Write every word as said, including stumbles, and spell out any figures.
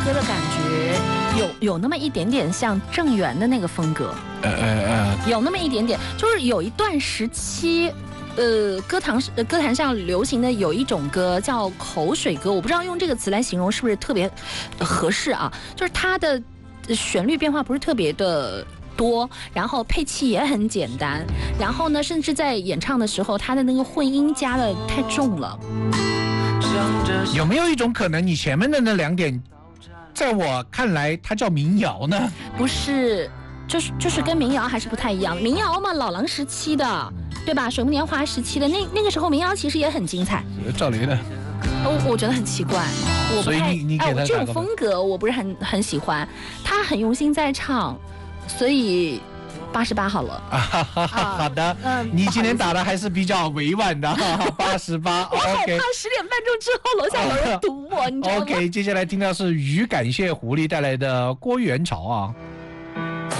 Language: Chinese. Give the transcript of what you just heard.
歌的感觉有有那么一点点像郑源的那个风格， 呃呃呃， 有那么一点点，就是有一段时期。呃，歌坛呃歌坛上流行的有一种歌叫口水歌，我不知道用这个词来形容是不是特别合适啊？就是它的旋律变化不是特别的多，然后配器也很简单，然后呢，甚至在演唱的时候，它的那个混音加的太重了。 有没有一种可能，你前面的那两点，在我看来，它叫民谣呢？ 不是，就是就是跟民谣还是不太一样。民谣嘛，老狼时期的。对吧？水木年华时期的那那个时候，民谣其实也很精彩。 赵雷的， 我我觉得很奇怪，我不太， 所以你你给他哎，这种风格我不是很很喜欢。他很用心在唱，所以八十八好了。 啊哈哈哈，好的， 嗯， 你今天打的还是比较委婉的，八十八。 我害怕十点半钟之后楼下有人堵我，你知道吗 ？OK， 接下来听到是鱼感谢狐狸带来的郭元潮啊。